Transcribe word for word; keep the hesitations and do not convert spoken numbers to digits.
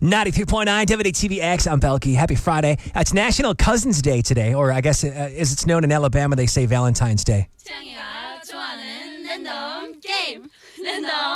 ninety-three point nine W D T V X. I'm Belky. Happy Friday. Uh, It's National Cousins Day today, or I guess uh, as it's known in Alabama, they say Valentine's Day. 태양이가 좋아하는 랜덤 게임 랜덤